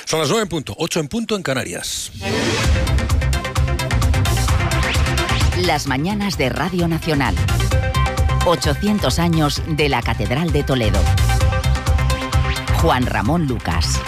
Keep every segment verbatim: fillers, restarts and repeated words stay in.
Son las nueve en punto, ocho en punto en Canarias. Las mañanas de Radio Nacional. ochocientos años de la Catedral de Toledo. Juan Ramón Lucas.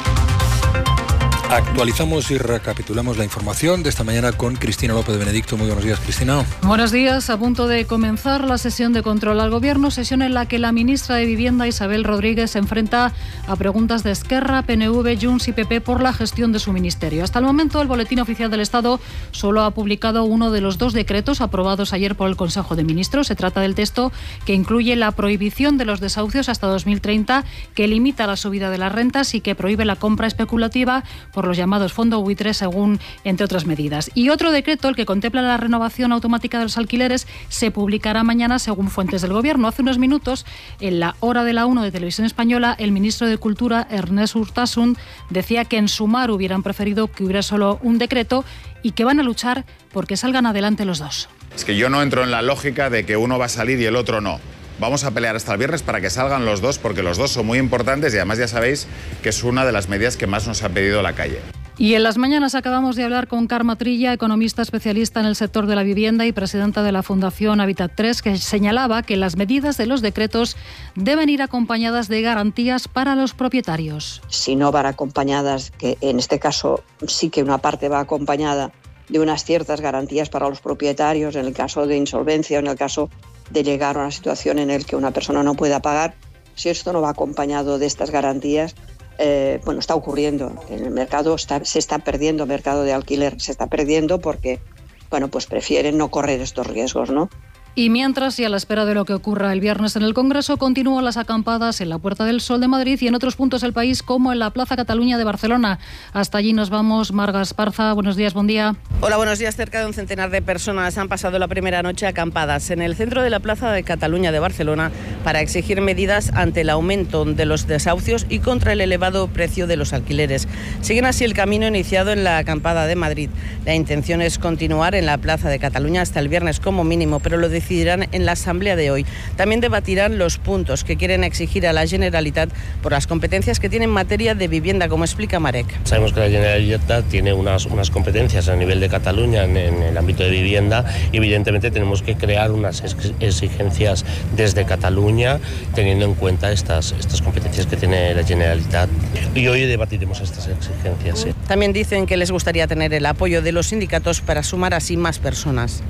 Actualizamos y recapitulamos la información de esta mañana con Cristina López de Benedicto. Muy buenos días, Cristina. Buenos días. A punto de comenzar la sesión de control al Gobierno, sesión en la que la ministra de Vivienda, Isabel Rodríguez, se enfrenta a preguntas de Esquerra, P N V, Junts y P P por la gestión de su ministerio. Hasta el momento, el Boletín Oficial del Estado solo ha publicado uno de los dos decretos aprobados ayer por el Consejo de Ministros. Se trata del texto que incluye la prohibición de los desahucios hasta dos mil treinta, que limita la subida de las rentas y que prohíbe la compra especulativa por los llamados fondos buitres, según entre otras medidas. Y otro decreto, el que contempla la renovación automática de los alquileres, se publicará mañana, según fuentes del Gobierno. Hace unos minutos, en la hora de la uno de Televisión Española, el ministro de Cultura, Ernest Urtasun, decía que en Sumar hubieran preferido que hubiera solo un decreto y que van a luchar porque salgan adelante los dos. Es que yo no entro en la lógica de que uno va a salir y el otro no. Vamos a pelear hasta el viernes para que salgan los dos, porque los dos son muy importantes y además ya sabéis que es una de las medidas que más nos ha pedido la calle. Y en las mañanas acabamos de hablar con Carme Trilla, economista especialista en el sector de la vivienda y presidenta de la Fundación Habitat tres, que señalaba que las medidas de los decretos deben ir acompañadas de garantías para los propietarios. Si no van acompañadas, que en este caso sí que una parte va acompañada de unas ciertas garantías para los propietarios, en el caso de insolvencia, en el caso de llegar a una situación en la que una persona no pueda pagar. Si esto no va acompañado de estas garantías, eh, bueno, está ocurriendo. En el mercado está, se está perdiendo, el mercado de alquiler se está perdiendo porque, bueno, pues prefieren no correr estos riesgos, ¿no? Y mientras, y a la espera de lo que ocurra el viernes en el Congreso, continúan las acampadas en la Puerta del Sol de Madrid y en otros puntos del país, como en la Plaza Cataluña de Barcelona. Hasta allí nos vamos. Marga Esparza, buenos días, buen día. Hola, buenos días. Cerca de un centenar de personas han pasado la primera noche acampadas en el centro de la Plaza de Cataluña de Barcelona para exigir medidas ante el aumento de los desahucios y contra el elevado precio de los alquileres. Siguen así el camino iniciado en la acampada de Madrid. La intención es continuar en la Plaza de Cataluña hasta el viernes como mínimo, pero lo decidirán en la asamblea de hoy. También debatirán los puntos que quieren exigir a la Generalitat por las competencias que tiene en materia de vivienda, como explica Marek. Sabemos que la Generalitat tiene unas, unas competencias a nivel de Cataluña en, en el ámbito de vivienda y evidentemente tenemos que crear unas exigencias desde Cataluña teniendo en cuenta estas, estas competencias que tiene la Generalitat. Y hoy debatiremos estas exigencias. ¿sí? También dicen que les gustaría tener el apoyo de los sindicatos para sumar así más personas.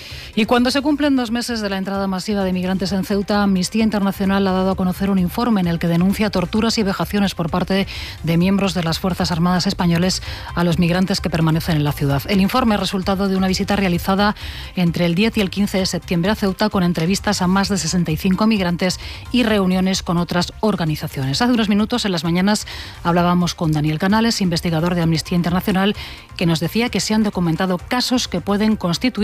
Y cuando se cumplen dos meses de la entrada masiva de migrantes en Ceuta, Amnistía Internacional ha dado a conocer un informe en el que denuncia torturas y vejaciones por parte de miembros de las Fuerzas Armadas españoles a los migrantes que permanecen en la ciudad. El informe es resultado de una visita realizada entre el diez y el quince de septiembre a Ceuta, con entrevistas a más de sesenta y cinco migrantes y reuniones con otras organizaciones. Hace unos minutos, en las mañanas, hablábamos con Daniel Canales, investigador de Amnistía Internacional, que nos decía que se han documentado casos que pueden constituir